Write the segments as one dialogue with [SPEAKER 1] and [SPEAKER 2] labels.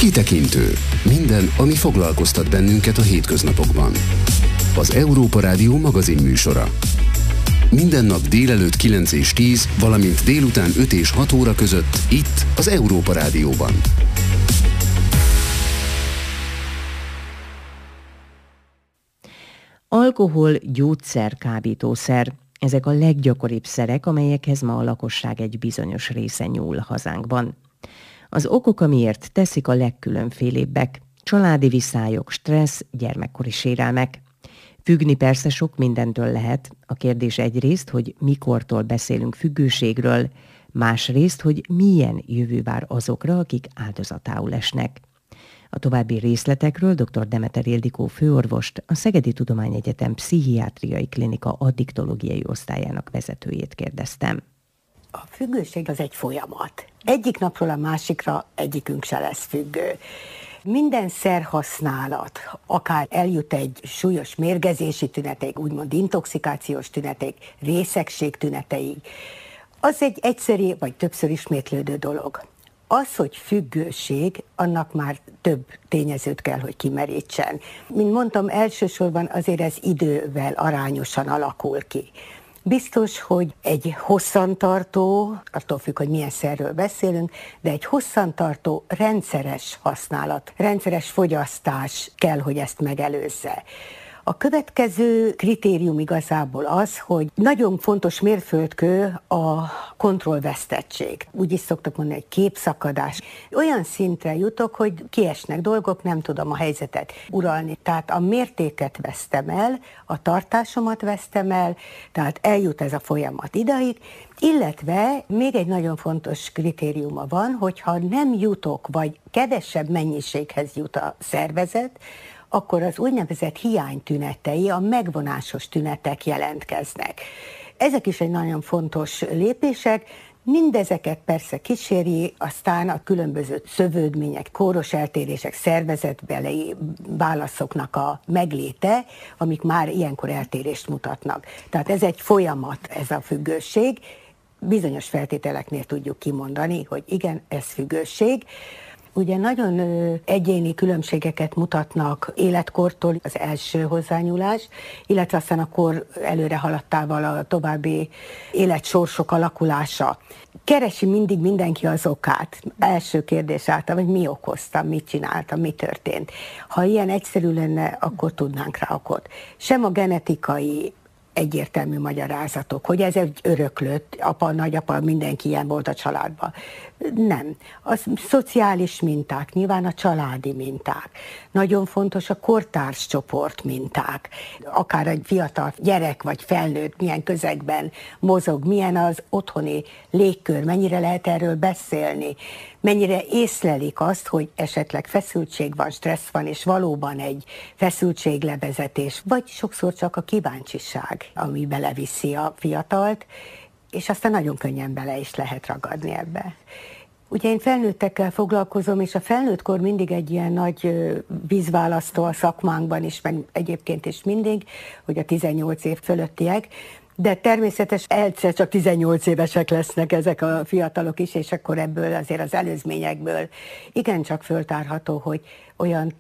[SPEAKER 1] Kitekintő. Minden, ami foglalkoztat bennünket a hétköznapokban. Az Európa Rádió magazinműsora. Minden nap délelőtt 9 és 10, valamint délután 5 és 6 óra között itt az Európa Rádióban.
[SPEAKER 2] Alkohol, gyógyszer, kábítószer. Ezek a leggyakoribb szerek, amelyekhez ma a lakosság egy bizonyos része nyúl hazánkban. Az okok, amiért teszik, a legkülönfélébbek. Családi viszályok, stressz, gyermekkori sérelmek. Függni persze sok mindentől lehet. A kérdés egyrészt, hogy mikortól beszélünk függőségről, másrészt, hogy milyen jövő vár azokra, akik áldozatául esnek. A további részletekről dr. Demeter Ildikó főorvost, a Szegedi Tudományegyetem Pszichiátriai Klinika addiktológiai osztályának vezetőjét kérdeztem.
[SPEAKER 3] A függőség az egy folyamat. Egyik napról a másikra egyikünk se lesz függő. Minden szerhasználat, akár eljut egy súlyos mérgezési tüneteig, úgymond intoxikációs tüneteig, részegség tüneteig, az egy egyszeri vagy többször ismétlődő dolog. Az, hogy függőség, annak már több tényezőt kell, hogy kimerítsen. Mint mondtam, elsősorban azért ez idővel arányosan alakul ki. Biztos, hogy egy hosszantartó, attól függ, hogy milyen szerről beszélünk, de egy hosszantartó rendszeres használat, rendszeres fogyasztás kell, hogy ezt megelőzze. A következő kritérium igazából az, hogy nagyon fontos mérföldkő a kontrollvesztettség. Úgy is szoktak mondani, hogy képszakadás. Olyan szintre jutok, hogy kiesnek dolgok, nem tudom a helyzetet uralni. Tehát a mértéket vesztem el, a tartásomat vesztem el, tehát eljut ez a folyamat idáig, illetve még egy nagyon fontos kritériuma van, hogyha nem jutok, vagy kevesebb mennyiséghez jut a szervezet, akkor az úgynevezett hiánytünetei, a megvonásos tünetek jelentkeznek. Ezek is egy nagyon fontos lépések, mindezeket persze kíséri, aztán a különböző szövődmények, kóros eltérések, szervezetbeli válaszoknak a megléte, amik már ilyenkor eltérést mutatnak. Tehát ez egy folyamat, ez a függőség. Bizonyos feltételeknél tudjuk kimondani, hogy igen, ez függőség. Ugye nagyon egyéni különbségeket mutatnak életkortól az első hozzányúlás, illetve aztán a kor előre haladtával a további életsorsok alakulása. Keresi mindig mindenki az okát. Első kérdés által, hogy mi okozta, mit csináltam, mi történt. Ha ilyen egyszerű lenne, akkor tudnánk rá okot. Sem a genetikai egyértelmű magyarázatok, hogy ez egy öröklött, apa, nagyapa, mindenki ilyen volt a családban. Nem. A szociális minták, nyilván a családi minták. Nagyon fontos a kortárs csoport minták. Akár egy fiatal gyerek vagy felnőtt milyen közegben mozog, milyen az otthoni légkör, mennyire lehet erről beszélni, mennyire észlelik azt, hogy esetleg feszültség van, stressz van, és valóban egy feszültséglevezetés, vagy sokszor csak a kíváncsiság, ami beleviszi a fiatalt, és aztán nagyon könnyen bele is lehet ragadni ebbe. Ugye én felnőttekkel foglalkozom, és a felnőttkor mindig egy ilyen nagy vízválasztó a szakmánkban is, meg egyébként is mindig, hogy a 18 év fölöttiek, de természetesen egyszer csak 18 évesek lesznek ezek a fiatalok is, és akkor ebből azért az előzményekből igencsak föltárható, hogy olyan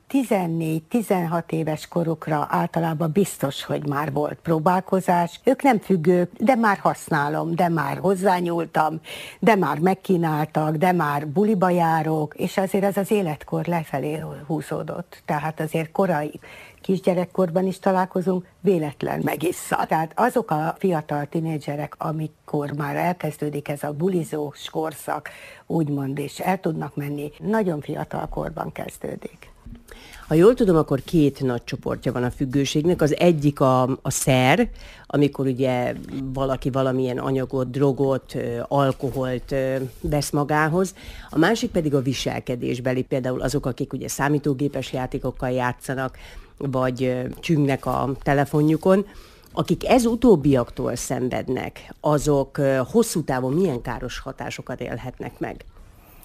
[SPEAKER 3] 14-16 éves korukra általában biztos, hogy már volt próbálkozás. Ők nem függők, de már használom, de már hozzányúltam, de már megkínáltak, de már buliba járok, és azért ez az életkor lefelé húzódott. Tehát azért korai kisgyerekkorban is találkozunk, véletlen megissza. Tehát azok a fiatal tinédzserek, amikor már elkezdődik ez a bulizós korszak, úgymond, és el tudnak menni, nagyon fiatal korban kezdődik.
[SPEAKER 2] Ha jól tudom, akkor két nagy csoportja van a függőségnek. Az egyik a szer, amikor ugye valaki valamilyen anyagot, drogot, alkoholt vesz magához. A másik pedig a viselkedésbeli, például azok, akik ugye számítógépes játékokkal játszanak, vagy csüngnek a telefonjukon. Akik ez utóbbiaktól szenvednek, azok hosszú távon milyen káros hatásokat élhetnek meg?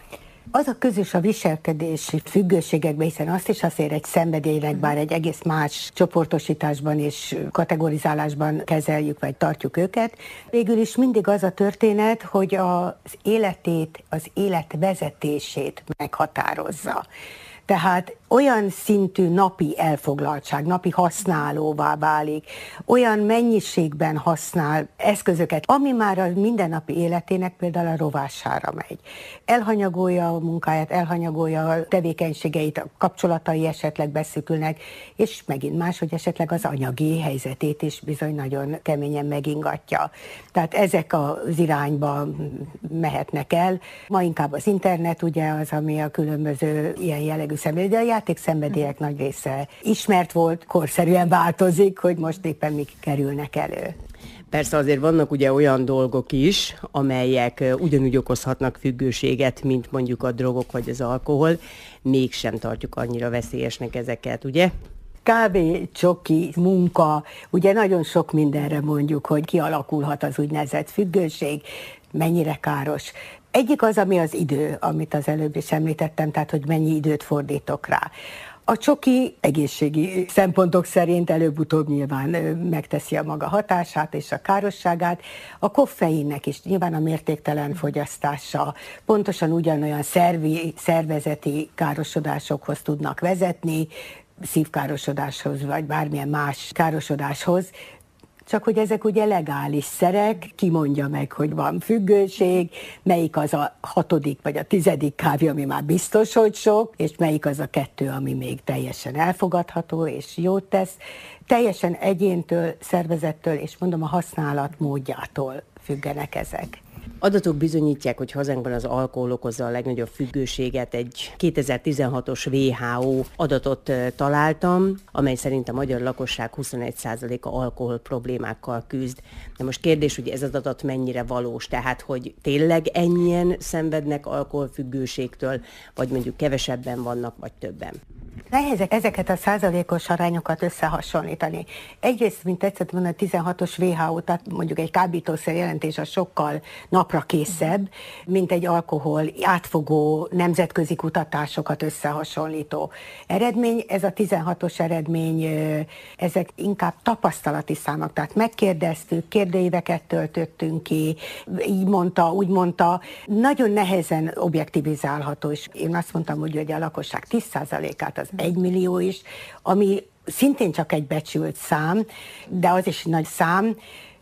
[SPEAKER 3] Az a közös a viselkedési függőségekben, hiszen azt is azért egy szenvedélynek, bár egy egész más csoportosításban és kategorizálásban kezeljük, vagy tartjuk őket. Végül is mindig az a történet, hogy az életét, az életvezetését meghatározza. Tehát olyan szintű napi elfoglaltság, napi használóvá válik, olyan mennyiségben használ eszközöket, ami már a mindennapi életének például a rovására megy. Elhanyagolja a munkáját, elhanyagolja a tevékenységeit, a kapcsolatai esetleg beszűkülnek, és megint más, hogy esetleg az anyagi helyzetét is bizony nagyon keményen megingatja. Tehát ezek az irányba mehetnek el. Ma inkább az internet ugye az, ami a különböző ilyen jellegű szenvedély, de a játékszenvedélyek nagy része ismert volt, korszerűen változik, hogy most éppen mik kerülnek elő.
[SPEAKER 2] Persze azért vannak ugye olyan dolgok is, amelyek ugyanúgy okozhatnak függőséget, mint mondjuk a drogok vagy az alkohol, mégsem tartjuk annyira veszélyesnek ezeket, ugye?
[SPEAKER 3] Kávé, csoki, munka, ugye nagyon sok mindenre mondjuk, hogy kialakulhat az úgynevezett függőség, mennyire káros. Egyik az, ami az idő, amit az előbb is említettem, tehát hogy mennyi időt fordítok rá. A csoki egészségi szempontok szerint előbb-utóbb nyilván megteszi a maga hatását és a károsságát. A koffeinnek is nyilván a mértéktelen fogyasztása pontosan ugyanolyan szervezeti károsodásokhoz tudnak vezetni, szívkárosodáshoz vagy bármilyen más károsodáshoz, csak hogy ezek ugye legális szerek, ki mondja meg, hogy van függőség, melyik az a 6. vagy a 10. kávé, ami már biztos, hogy sok, és melyik az a 2, ami még teljesen elfogadható és jót tesz. Teljesen egyéntől, szervezettől, és mondom a használat módjától függenek ezek.
[SPEAKER 2] Adatok bizonyítják, hogy hazánkban az alkohol okozza a legnagyobb függőséget. Egy 2016-os WHO adatot találtam, amely szerint a magyar lakosság 21%-a alkohol problémákkal küzd. De most kérdés, hogy ez az adat mennyire valós, tehát hogy tényleg ennyien szenvednek alkoholfüggőségtől, vagy mondjuk kevesebben vannak, vagy többen.
[SPEAKER 3] Nehéz ezeket a százalékos arányokat összehasonlítani. Egyrészt, mint tetszett volna, a 16-os WHO, tehát mondjuk egy kábítószer jelentés az sokkal napra készebb, mint egy alkohol átfogó nemzetközi kutatásokat összehasonlító eredmény. Ez a 16-os eredmény, ezek inkább tapasztalati számok, tehát megkérdeztük, kérdőíveket töltöttünk ki, így mondta, úgy mondta, nagyon nehezen objektivizálható, és én azt mondtam, hogy a lakosság 10%-át, az 1 millió is, ami szintén csak egy becsült szám, de az is nagy szám,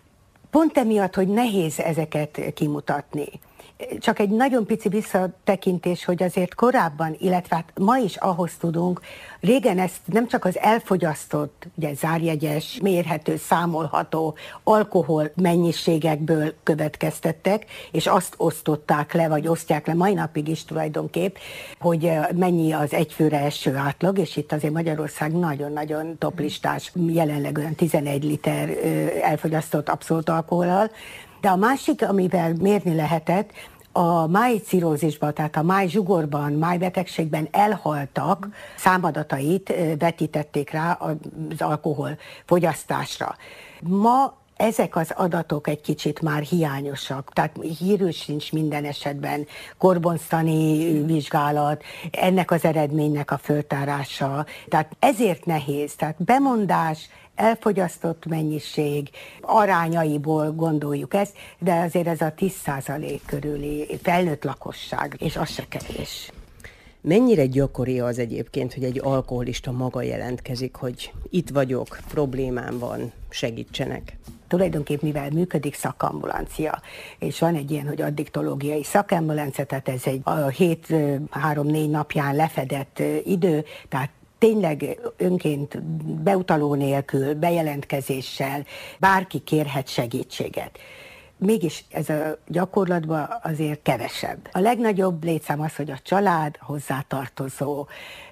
[SPEAKER 3] pont emiatt, hogy nehéz ezeket kimutatni. Csak egy nagyon pici visszatekintés, hogy azért korábban, illetve hát ma is ahhoz tudunk, régen ezt nem csak az elfogyasztott, ugye zárjegyes, mérhető, számolható alkohol mennyiségekből következtettek, és azt osztották le, vagy osztják le mai napig is tulajdonképp, hogy mennyi az egyfőre eső átlag, és itt azért Magyarország nagyon-nagyon toplistás, jelenleg olyan 11 liter elfogyasztott abszolút alkohollal. De a másik, amivel mérni lehetett, a májcirózisban, tehát a májzsugorban, májbetegségben elhaltak számadatait vetítették rá az alkohol fogyasztásra. Ma ezek az adatok egy kicsit már hiányosak, tehát hírül sincs minden esetben korbonsztani vizsgálat, ennek az eredménynek a föltárása, tehát ezért nehéz, tehát bemondás, elfogyasztott mennyiség arányaiból gondoljuk ezt, de azért ez a 10% körüli felnőtt lakosság, és az se kevés.
[SPEAKER 2] Mennyire gyakori az egyébként, hogy egy alkoholista maga jelentkezik, hogy itt vagyok, problémám van, segítsenek?
[SPEAKER 3] Tulajdonképpen mivel működik szakambulancia, és van egy ilyen, hogy addiktológiai szakambulancia, tehát ez egy a hét 3-4 napján lefedett idő, tehát tényleg önként beutaló nélkül, bejelentkezéssel bárki kérhet segítséget. Mégis ez a gyakorlatban azért kevesebb. A legnagyobb létszám az, hogy a család, hozzátartozó,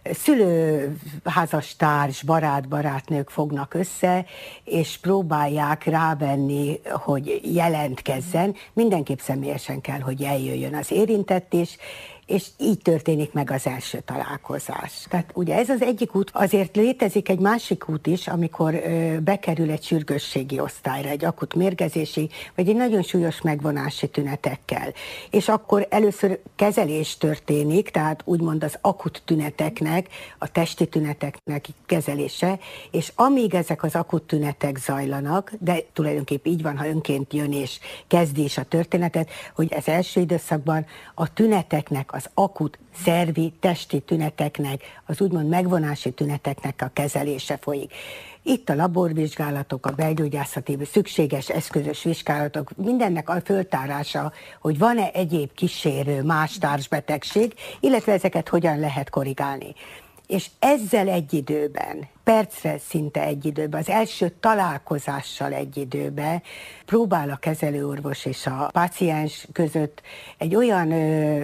[SPEAKER 3] szülő, házastárs, barátnők fognak össze, és próbálják rávenni, hogy jelentkezzen. Mindenképp személyesen kell, hogy eljöjjön az érintett is, és így történik meg az első találkozás. Tehát ugye ez az egyik út, azért létezik egy másik út is, amikor bekerül egy sürgősségi osztályra, egy akut mérgezési, vagy egy nagyon súlyos megvonási tünetekkel. És akkor először kezelés történik, tehát úgymond az akut tüneteknek, a testi tüneteknek kezelése, és amíg ezek az akut tünetek zajlanak, de tulajdonképp így van, ha önként jön és kezdi is a történetet, hogy az első időszakban a tüneteknek, az akut szervi, testi tüneteknek, az úgymond megvonási tüneteknek a kezelése folyik. Itt a laborvizsgálatok, a belgyógyászati szükséges eszközös vizsgálatok, mindennek a föltárása, hogy van-e egyéb kísérő más társbetegség, illetve ezeket hogyan lehet korrigálni. És ezzel egy időben, percre szinte egy időben, az első találkozással egy időben próbál a kezelőorvos és a páciens között egy olyan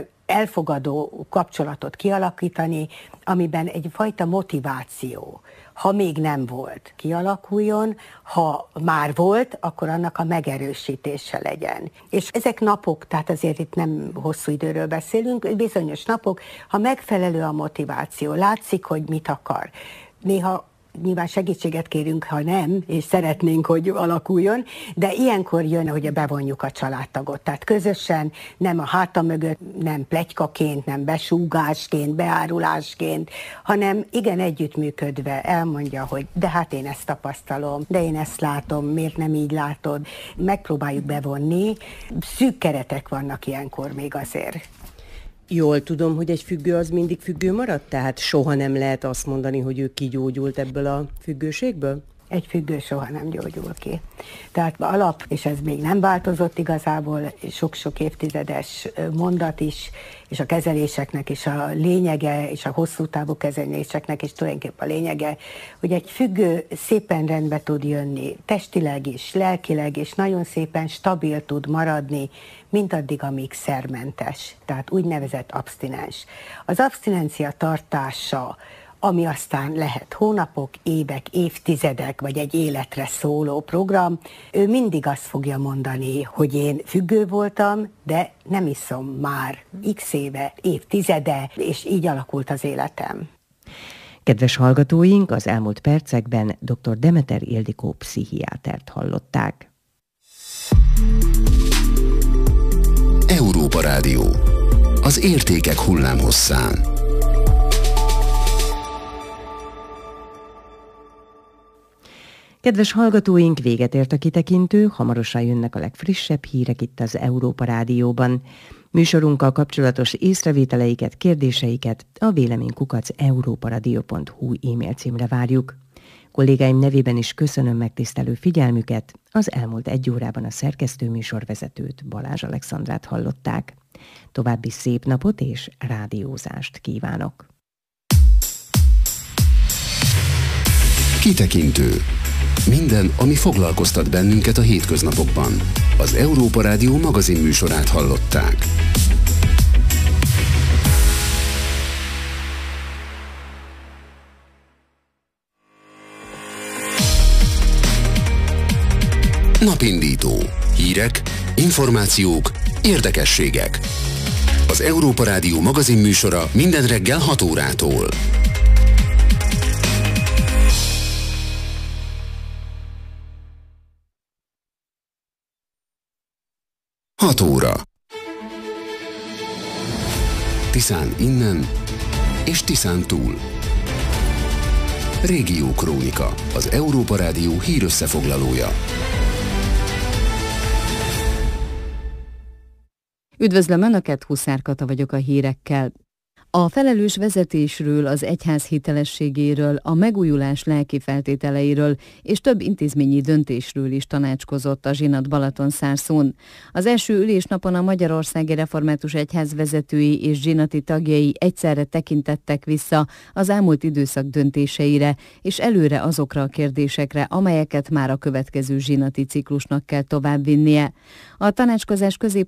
[SPEAKER 3] elfogadó kapcsolatot kialakítani, amiben egyfajta motiváció, ha még nem volt, kialakuljon, ha már volt, akkor annak a megerősítése legyen. És ezek napok, tehát azért itt nem hosszú időről beszélünk, bizonyos napok, ha megfelelő a motiváció, látszik, hogy mit akar. Néha nyilván segítséget kérünk, ha nem, és szeretnénk, hogy alakuljon, de ilyenkor jön, hogy bevonjuk a családtagot. Tehát közösen, nem a háta mögött, nem pletykaként, nem besúgásként, beárulásként, hanem igen együttműködve elmondja, hogy de hát én ezt tapasztalom, de én ezt látom, miért nem így látod. Megpróbáljuk bevonni. Szűk keretek vannak ilyenkor még azért.
[SPEAKER 2] Jól tudom, hogy egy függő az mindig függő maradt? Tehát soha nem lehet azt mondani, hogy ő kigyógyult ebből a függőségből?
[SPEAKER 3] Egy függő soha nem gyógyul ki. Tehát alap, és ez még nem változott igazából, sok-sok évtizedes mondat is, és a kezeléseknek is a lényege, és a hosszú távú kezeléseknek is tulajdonképpen a lényege, hogy egy függő szépen rendbe tud jönni, testileg is, lelkileg is, nagyon szépen stabil tud maradni, mint addig, amíg szermentes, tehát úgynevezett abstinens. Az abstinencia tartása, ami aztán lehet hónapok, évek, évtizedek, vagy egy életre szóló program, ő mindig azt fogja mondani, hogy én függő voltam, de nem iszom már x éve, évtizede, és így alakult az életem.
[SPEAKER 2] Kedves hallgatóink, az elmúlt percekben dr. Demeter Ildikó pszichiátert hallották.
[SPEAKER 1] Európa Rádió. Az értékek hullámhosszán.
[SPEAKER 2] Kedves hallgatóink, véget ért a kitekintő, hamarosan jönnek a legfrissebb hírek itt az Európa Rádióban. Műsorunkkal kapcsolatos észrevételeiket, kérdéseiket a véleménykukac@europaradio.hu e-mail címre várjuk. Kollégáim nevében is köszönöm megtisztelő figyelmüket, az elmúlt egy órában a szerkesztőműsorvezetőt, Balázs Alexandrát hallották. További szép napot és rádiózást kívánok!
[SPEAKER 1] Kitekintő. Minden, ami foglalkoztat bennünket a hétköznapokban. Az Európa Rádió magazin műsorát hallották. Napindító. Hírek, információk, érdekességek. Az Európa Rádió magazin műsora minden reggel 6 órától. Hat óra. Tiszán innen és Tiszán túl. Régió Krónika, az Európa Rádió hírösszefoglalója.
[SPEAKER 4] Üdvözlöm Önöket, Huszár Kata vagyok a hírekkel. A felelős vezetésről, az egyház hitelességéről, a megújulás lelki feltételeiről és több intézményi döntésről is tanácskozott a Zsinat Balatonszárszón. Az első ülésnapon a Magyarországi Református Egyház vezetői és zsinati tagjai egyszerre tekintettek vissza az elmúlt időszak döntéseire, és előre azokra a kérdésekre, amelyeket már a következő zsinati ciklusnak kell továbbvinnie. A tanácskozás